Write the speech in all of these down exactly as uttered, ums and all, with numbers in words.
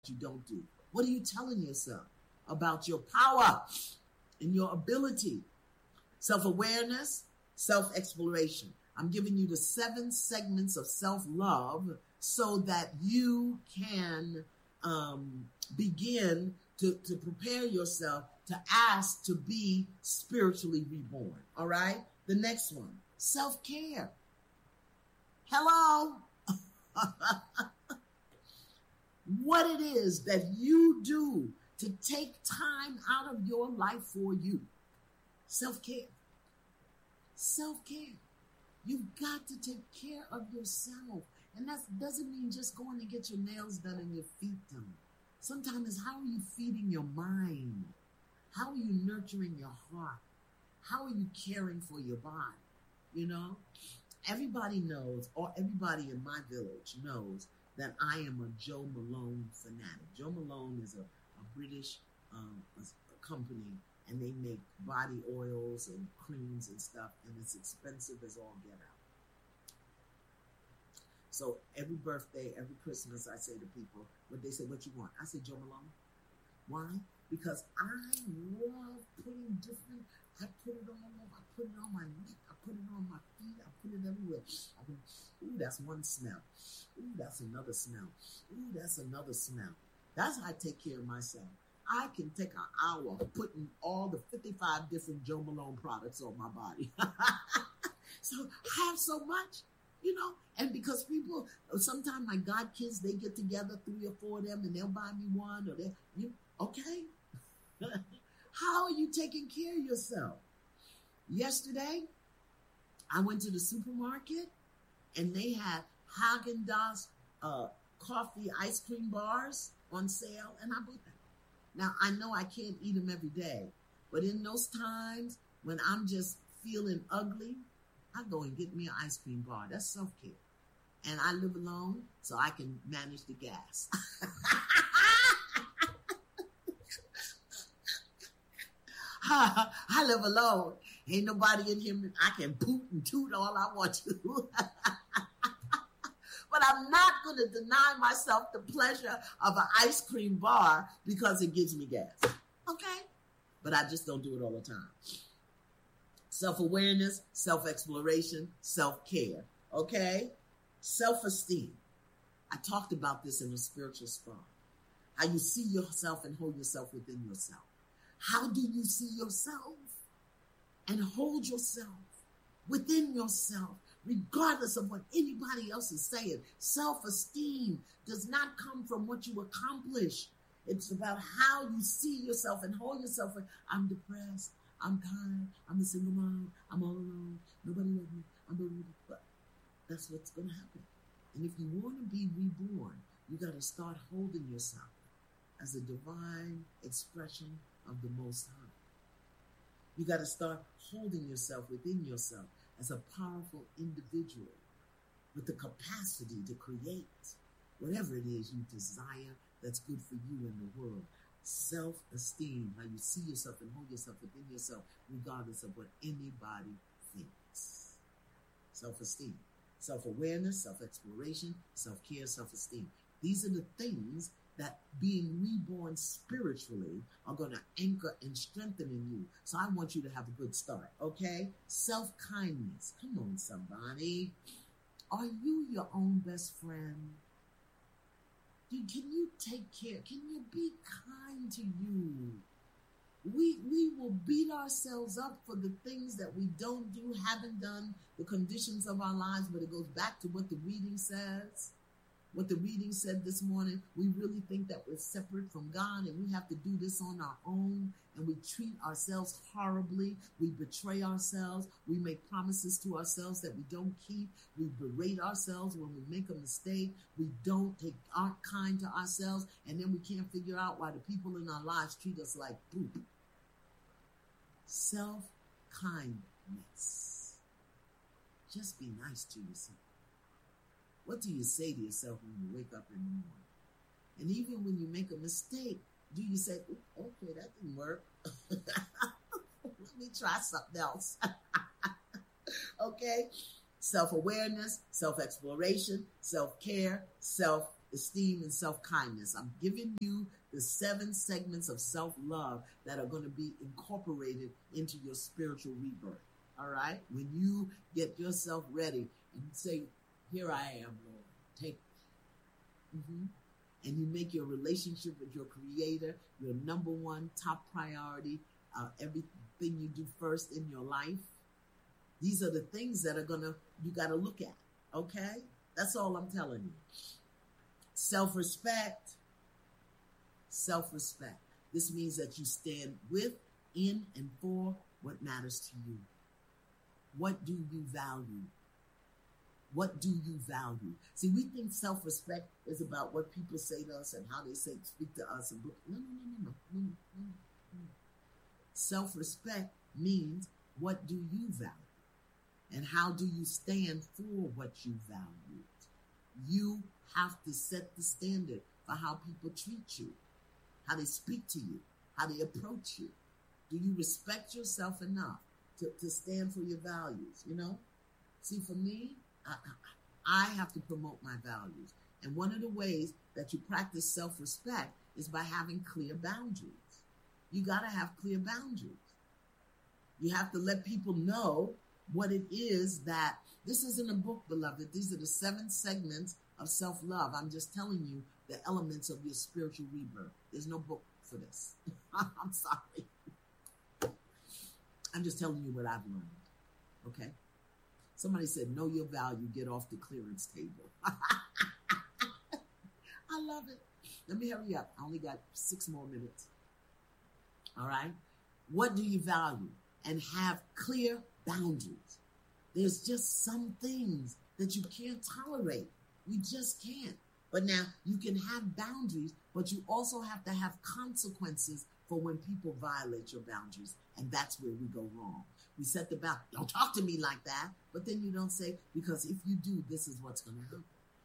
you don't do? What are you telling yourself about your power and your ability? Self-awareness, self-exploration. I'm giving you the seven segments of self-love so that you can um, begin to, to prepare yourself to ask to be spiritually reborn. All right? The next one, self-care. Hello? What it is that you do to take time out of your life for you. Self-care. Self-care. You've got to take care of yourself. And that doesn't mean just going to get your nails done and your feet done. Sometimes it's how are you feeding your mind? How are you nurturing your heart? How are you caring for your body? You know, everybody knows, or everybody in my village knows, that I am a Jo Malone fanatic. Jo Malone is a, a British um, a, a company, and they make body oils and creams and stuff, and it's expensive as all get out. So every birthday, every Christmas, I say to people, when they say, what you want? I say, Jo Malone. Why? Because I love putting different, I put it all over, I put it on my neck, I put it on my feet, I put it everywhere. I mean, ooh, that's one smell. Ooh, that's another smell. Ooh, that's another smell. That's how I take care of myself. I can take an hour putting all the fifty-five different Jo Malone products on my body. So I have so much, you know, and because people, sometimes my god kids, they get together, three or four of them, and they'll buy me one, or they, you, okay. How are you taking care of yourself? Yesterday, I went to the supermarket, and they had Haagen-Dazs uh, coffee ice cream bars on sale, and I bought them. Now, I know I can't eat them every day, but in those times when I'm just feeling ugly, I go and get me an ice cream bar. That's self-care. And I live alone, so I can manage the gas. I live alone. Ain't nobody in here. I can poot and toot all I want to. But I'm not going to deny myself the pleasure of an ice cream bar because it gives me gas. Okay? But I just don't do it all the time. Self-awareness, self-exploration, self-care. Okay? Self-esteem. I talked about this in a spiritual spark. How you see yourself and hold yourself within yourself. How do you see yourself and hold yourself within yourself, regardless of what anybody else is saying? Self-esteem does not come from what you accomplish. It's about how you see yourself and hold yourself. I'm depressed. I'm tired. I'm a single mom. I'm all alone. Nobody loves me. I'm doing but that's what's going to happen. And if you want to be reborn, you got to start holding yourself as a divine expression of the Most High. You got to start holding yourself within yourself as a powerful individual with the capacity to create whatever it is you desire that's good for you in the world. Self-esteem, how you see yourself and hold yourself within yourself, regardless of what anybody thinks. Self-esteem, self-awareness, self-exploration, self-care, self-esteem. These are the things that being reborn spiritually are going to anchor and strengthen in you. So I want you to have a good start, okay? Self-kindness. Come on, somebody. Are you your own best friend? Can you take care? Can you be kind to you? We we will beat ourselves up for the things that we don't do, haven't done, the conditions of our lives, but it goes back to what the reading says. What the reading said this morning, we really think that we're separate from God and we have to do this on our own, and we treat ourselves horribly. We betray ourselves. We make promises to ourselves that we don't keep. We berate ourselves when we make a mistake. We don't take, aren't kind to ourselves, and then we can't figure out why the people in our lives treat us like poop. Self-kindness. Just be nice to yourself. What do you say to yourself when you wake up in the morning? And even when you make a mistake, do you say, okay, that didn't work. Let me try something else. Okay? Self-awareness, self-exploration, self-care, self esteem, and self-kindness. I'm giving you the seven segments of self-love that are going to be incorporated into your spiritual rebirth. All right? When you get yourself ready and say, here I am, Lord, take me. Mm-hmm. And you make your relationship with your Creator your number one top priority, uh, everything you do first in your life. These are the things that are going to, you got to look at. Okay? That's all I'm telling you. Self-respect. Self-respect. This means that you stand with, in, and for what matters to you. What do you value? What do you value? See, we think self-respect is about what people say to us and how they say speak to us. And no, no, no, no, no, no, no, no. Self-respect means what do you value? And how do you stand for what you value? You have to set the standard for how people treat you, how they speak to you, how they approach you. Do you respect yourself enough to, to stand for your values, you know? See, for me, I, I have to promote my values. And one of the ways that you practice self-respect is by having clear boundaries. You got to have clear boundaries. You have to let people know what it is that, this isn't a book, beloved. These are the seven segments of self-love. I'm just telling you the elements of your spiritual rebirth. There's no book for this. I'm sorry. I'm just telling you what I've learned. Okay? Somebody said, know your value, get off the clearance table. I love it. Let me hurry up. I only got six more minutes. All right? What do you value? And have clear boundaries. There's just some things that you can't tolerate. You just can't. But now you can have boundaries, but you also have to have consequences for when people violate your boundaries. And that's where we go wrong. We set the boundary. Don't talk to me like that. But then you don't say, because if you do, this is what's going to happen.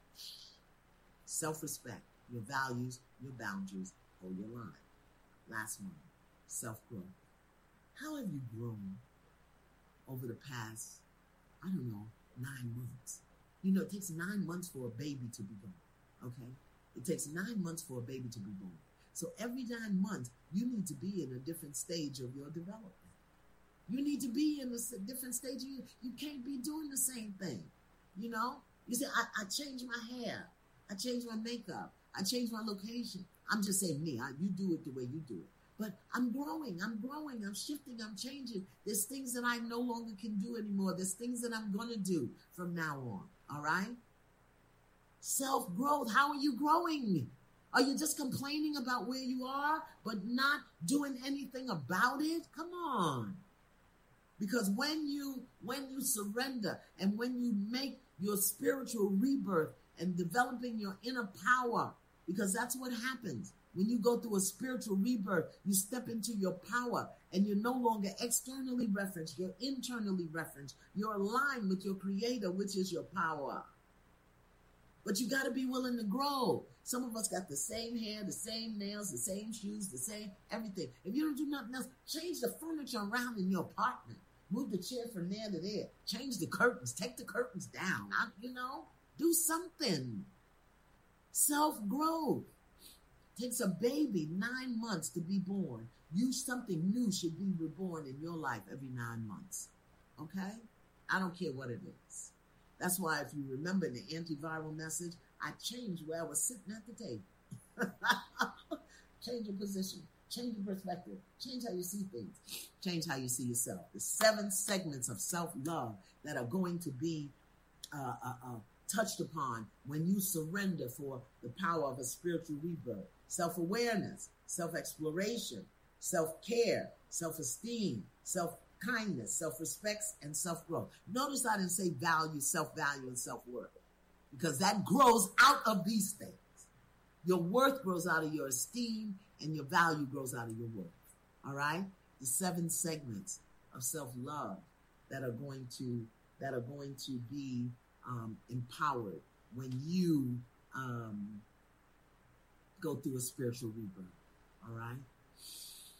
Self-respect, your values, your boundaries, hold your line. Last one, self-growth. How have you grown over the past, I don't know, nine months? You know, it takes nine months for a baby to be born, okay? It takes nine months for a baby to be born. So every nine months, you need to be in a different stage of your development. You need to be in a different stage. You, you can't be doing the same thing, you know? You say, I, I changed my hair. I changed my makeup. I changed my location. I'm just saying me. I, you do it the way you do it. But I'm growing, I'm growing, I'm shifting, I'm changing. There's things that I no longer can do anymore. There's things that I'm going to do from now on, all right? Self-growth, how are you growing? Are you just complaining about where you are, but not doing anything about it? Come on. Because when you, when you surrender and when you make your spiritual rebirth and developing your inner power, because that's what happens. When you go through a spiritual rebirth, you step into your power and you're no longer externally referenced, you're internally referenced. You're aligned with your Creator, which is your power. But you got to be willing to grow. Some of us got the same hair, the same nails, the same shoes, the same everything. If you don't do nothing else, change the furniture around in your apartment. Move the chair from there to there. Change the curtains. Take the curtains down. I, you know, do something. Self-growth. Takes a baby nine months to be born. You, something new should be reborn in your life every nine months. Okay? I don't care what it is. That's why if you remember in the antiviral message, I changed where I was sitting at the table. Change your position. Change your perspective. Change how you see things. Change how you see yourself. The seven segments of self-love that are going to be uh, uh, uh, touched upon when you surrender for the power of a spiritual rebirth. Self-awareness, self-exploration, self-care, self-esteem, self-kindness, self-respect, and self-growth. Notice I didn't say value, self-value, and self-worth, because that grows out of these things. Your worth grows out of your esteem, and your value grows out of your worth. All right? The seven segments of self-love that are going to that are going to be um, empowered when you um, go through a spiritual rebirth. All right?